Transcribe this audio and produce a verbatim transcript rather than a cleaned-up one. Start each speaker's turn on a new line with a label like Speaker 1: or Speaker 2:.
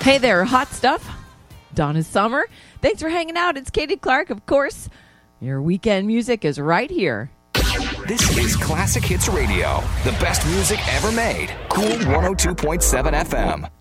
Speaker 1: Hey there, hot stuff. Donna Summer. Thanks for hanging out. It's Katie Clark, of course. Your weekend music is right here.
Speaker 2: This is Classic Hits Radio, the best music ever made. Cool one oh two point seven F M.